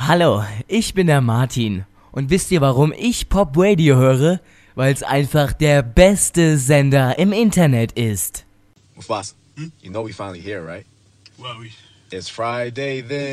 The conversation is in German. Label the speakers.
Speaker 1: Hallo, ich bin der Martin. Und wisst ihr, warum ich Pop Radio höre? Weil es einfach der beste Sender im Internet ist.
Speaker 2: Mufasa, you know we finally here, right? Well, it's Friday then.